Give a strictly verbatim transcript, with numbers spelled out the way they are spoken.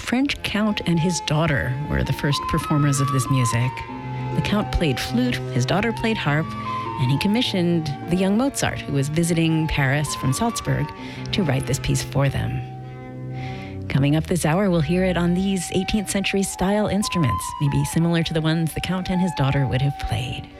French count and his daughter were the first performers of this music. The count played flute, his daughter played harp, and he commissioned the young Mozart, who was visiting Paris from Salzburg, to write this piece for them. Coming up this hour, we'll hear it on these eighteenth century style instruments, maybe similar to the ones the count and his daughter would have played.